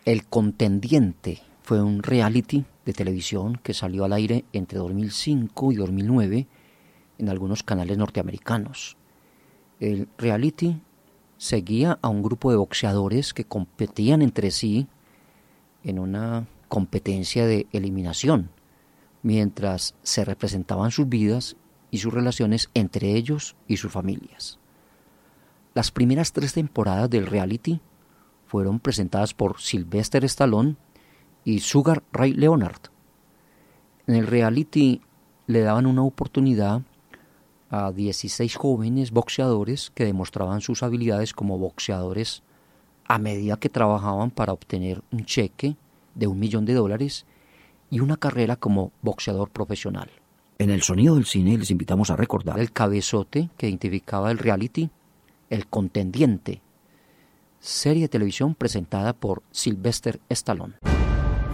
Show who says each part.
Speaker 1: El Contendiente fue un reality de televisión que salió al aire entre 2005 y 2009 en algunos canales norteamericanos. El reality seguía a un grupo de boxeadores que competían entre sí en una competencia de eliminación, mientras se representaban sus vidas y sus relaciones entre ellos y sus familias. Las primeras 3 temporadas del reality fueron presentadas por Sylvester Stallone y Sugar Ray Leonard. En el reality le daban una oportunidad a 16 jóvenes boxeadores que demostraban sus habilidades como boxeadores a medida que trabajaban para obtener un cheque de $1 millón y una carrera como boxeador profesional.
Speaker 2: En el sonido del cine les invitamos a recordar
Speaker 1: el cabezote que identificaba el reality, El Contendiente, serie de televisión presentada por Sylvester Stallone.